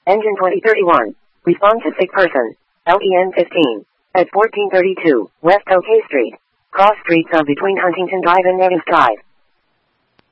Engine 2031. Respond to sick person. LEN 15. At 1432 West OK Street. Cross streets of between Huntington Drive and Nevis Drive.